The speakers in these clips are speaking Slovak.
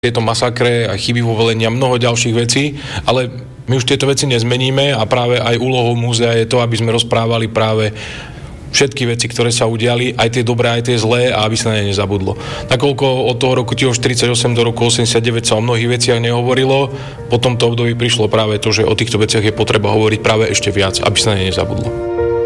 Tieto masakre a chyby vo velení a mnoho ďalších vecí, ale my už tieto veci nezmeníme a práve aj úlohou múzea je to, aby sme rozprávali práve všetky veci, ktoré sa udiali, aj tie dobré, aj tie zlé, a aby sa na ne nezabudlo. Nakoľko od toho roku 1948 do roku 89 sa o mnohých veciach nehovorilo, po tomto období prišlo práve to, že o týchto veciach je potreba hovoriť práve ešte viac, aby sa na ne nezabudlo.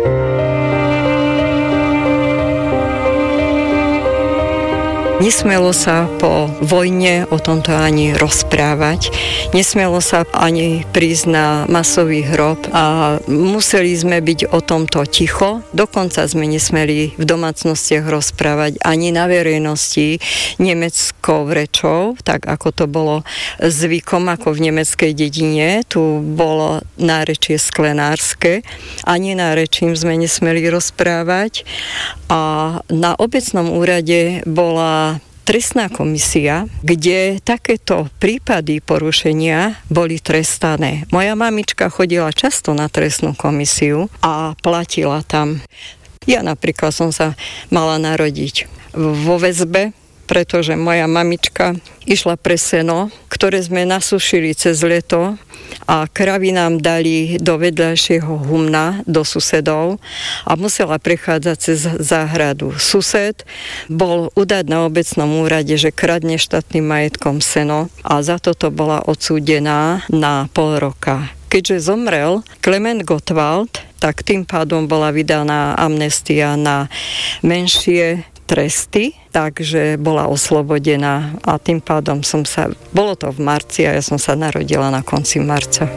Nesmelo sa po vojne o tomto ani rozprávať, nesmelo sa ani prísť na masový hrob a museli sme byť o tomto ticho. Dokonca sme nesmeli v domácnostiach rozprávať ani na verejnosti nemeckou rečou, tak ako to bolo zvykom, ako v nemeckej dedine. Tu bolo nárečie sklenárske, ani nárečím sme nesmeli rozprávať. A na obecnom úrade bola trestná komisia, kde takéto prípady porušenia boli trestané. Moja mamička chodila často na trestnú komisiu a platila tam. Ja napríklad som sa mala narodiť vo väzbe, pretože moja mamička išla pre seno, ktoré sme nasušili cez leto a kravy nám dali do vedľajšieho humna, do susedov a musela prechádzať cez záhradu. Sused bol udať na obecnom úrade, že kradne štátnym majetkom seno a za toto bola odsúdená na pol roka. Keďže zomrel Klement Gottwald, tak tým pádom bola vydaná amnestia na menšie tresty, takže bola oslobodená a tým pádom bolo to v marci a ja som sa narodila na konci marca.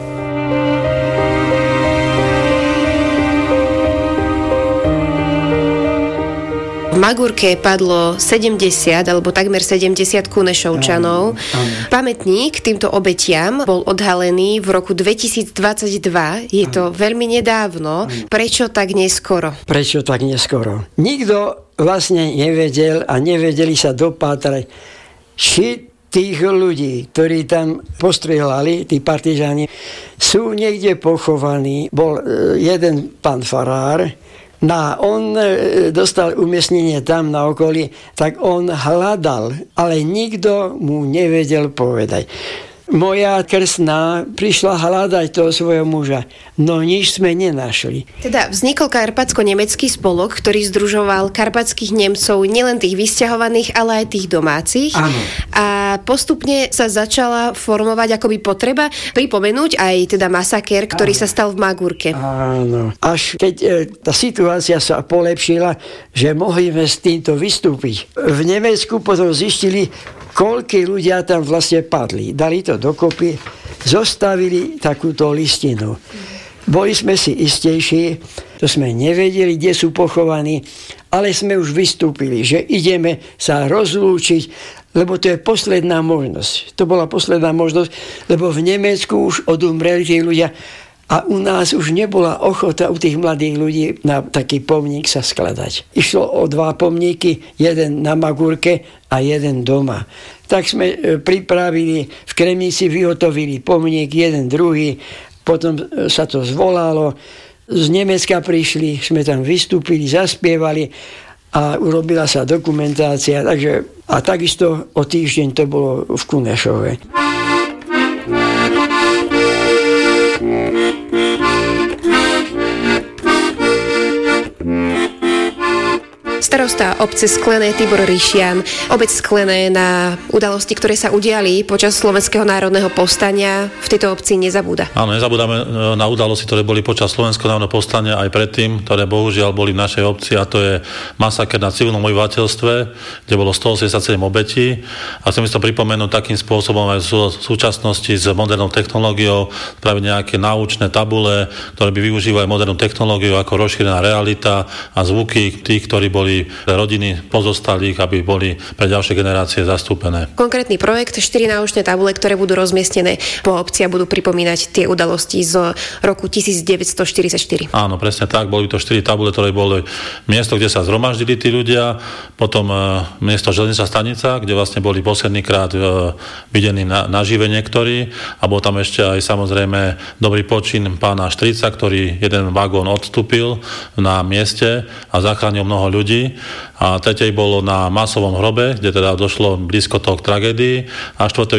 V Magúrke padlo 70 alebo takmer 70 Kunešovčanov. Pamätník týmto obetiam bol odhalený v roku 2022. Je to veľmi nedávno. Prečo tak neskoro? Prečo tak neskoro? Nikto vlastne nevedel a nevedeli sa dopátrať, či tých ľudí, ktorí tam postrieľali, tí partizáni, sú niekde pochovaní. Bol jeden pán farár, on dostal umiestnenie tam na okolí, tak on hľadal, ale nikto mu nevedel povedať. Moja krstná prišla hľadať toho svojho muža, no nič sme nenašli. Teda vznikol karpatsko-nemecký spolok, ktorý združoval karpatských Nemcov, nielen tých vysťahovaných, ale aj tých domácich. Áno. A postupne sa začala formovať akoby potreba pripomenúť aj teda masakér, ktorý sa stal v Magúrke. Áno. Až keď tá situácia sa polepšila, že mohli sme s týmto vystúpiť. V Nemecku potom zistili, koľkí ľudia tam vlastne padli. Dali to dokopy, zostavili takúto listinu. Boli sme si istejší, to sme nevedeli, kde sú pochovaní, ale sme už vystúpili, že ideme sa rozlúčiť, lebo to je posledná možnosť. To bola posledná možnosť, lebo v Nemecku už odumreli tí ľudia a u nás už nebola ochota u tých mladých ľudí na taký pomník sa skladať. Išlo o 2 pomníky, jeden na Magúrke a jeden doma. Tak sme pripravili, v Kremnici vyhotovili pomník, jeden, druhý, potom sa to zvolalo, z Nemecka prišli, sme tam vystúpili, zaspievali a urobila sa dokumentácia. A takisto o týždeň to bolo v Kunešove. Starosta obce Sklené Tibor Ríšian. Obec Sklené na udalosti, ktoré sa udiali počas Slovenského národného povstania, v tejto obci nezabúda. Áno, nezabúdame na udalosti, ktoré boli počas Slovenského národného povstania aj predtým, ktoré bohužiaľ boli v našej obci, a to je masaker na civilnom obyvateľstve, kde bolo 187 obetí. A chcem si to pripomenúť takým spôsobom aj v súčasnosti s modernou technológiou, spraviť nejaké náučné tabule, ktoré by využívali modernú technológiu ako rozšírená realita a zvuky tých, ktorí boli rodiny pozostalých, aby boli pre ďalšie generácie zastúpené. Konkrétny projekt, 4 náučné tabule, ktoré budú rozmiestnené po obci a budú pripomínať tie udalosti z roku 1944. Áno, presne tak. Boli to 4 tabule, ktoré boli miesto, kde sa zhromaždili tí ľudia, potom miesto Železničná stanica, kde vlastne boli poslednýkrát videní nažive niektorí, a bol tam ešte aj samozrejme dobrý počin pána Štrica, ktorý jeden vagón odstúpil na mieste a zachránil mnoho ľudí. obeti a tretie bolo na masovom hrobe, kde teda došlo blízko toho k tragédii a štvrté